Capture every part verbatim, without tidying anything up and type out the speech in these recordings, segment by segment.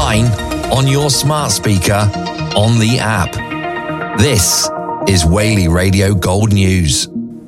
online, on your smart speaker, on the app. This is Whaley Radio Gold News.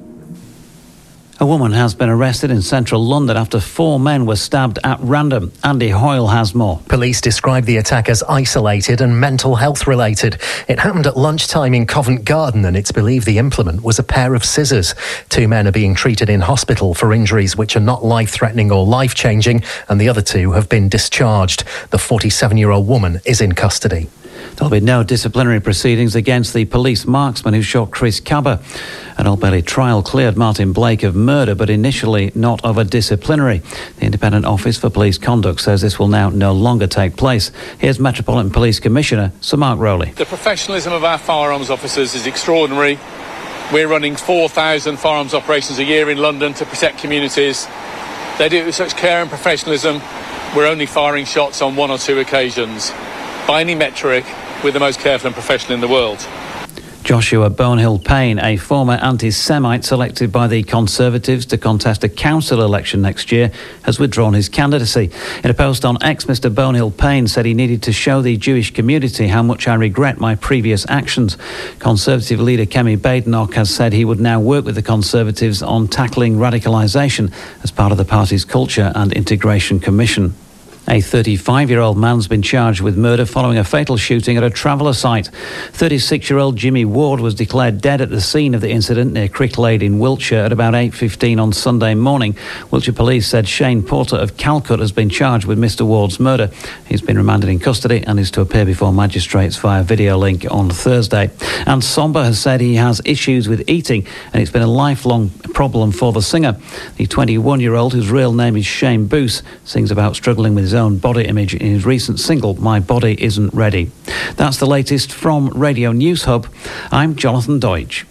A woman has been arrested in central London after four men were stabbed at random. Andy Hoyle has more. Police describe the attack as isolated and mental health related. It happened at lunchtime in Covent Garden and it's believed the implement was a pair of scissors. Two men are being treated in hospital for injuries which are not life-threatening or life-changing, and the other two have been discharged. The forty-seven-year-old woman is in custody. There'll be no disciplinary proceedings against the police marksman who shot Chris Cabba. An Old Bailey trial cleared Martin Blake of murder, but initially not of a disciplinary. The Independent Office for Police Conduct says this will now no longer take place. Here's Metropolitan Police Commissioner Sir Mark Rowley. The professionalism of our firearms officers is extraordinary. We're running four thousand firearms operations a year in London to protect communities. They do it with such care and professionalism. We're only firing shots on one or two occasions. By any metric, we're the most careful and professional in the world. Joshua Bonehill-Payne, a former anti-Semite selected by the Conservatives to contest a council election next year, has withdrawn his candidacy. In a post on X, Mr Bonehill-Payne said he needed to show the Jewish community how much I regret my previous actions. Conservative leader Kemi Badenoch has said he would now work with the Conservatives on tackling radicalisation as part of the party's Culture and Integration Commission. A thirty-five-year-old man's been charged with murder following a fatal shooting at a traveller site. thirty-six-year-old Jimmy Ward was declared dead at the scene of the incident near Cricklade in Wiltshire at about eight fifteen on Sunday morning. Wiltshire Police said Shane Porter of Calcut has been charged with Mr Ward's murder. He's been remanded in custody and is to appear before magistrates via video link on Thursday. And Somber has said he has issues with eating and it's been a lifelong problem for the singer. The twenty-one-year-old, whose real name is Shane Boose, sings about struggling with his own body image in his recent single, My Body Isn't Ready. That's the latest from Radio News Hub. I'm Jonathan Deutsch.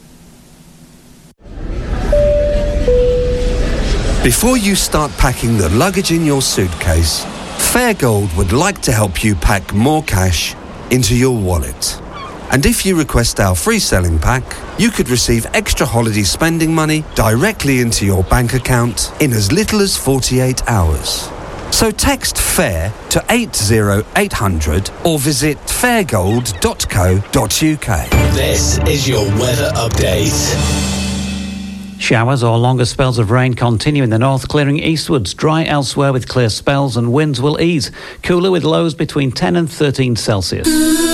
Before you start packing the luggage in your suitcase, Fairgold would like to help you pack more cash into your wallet. And if you request our free selling pack, you could receive extra holiday spending money directly into your bank account in as little as forty-eight hours. So text FAIR to eight zero eight hundred or visit fairgold dot co dot uk. This is your weather update. Showers or longer spells of rain continue in the north, clearing eastwards. Dry elsewhere with clear spells and winds will ease. Cooler with lows between ten and thirteen Celsius.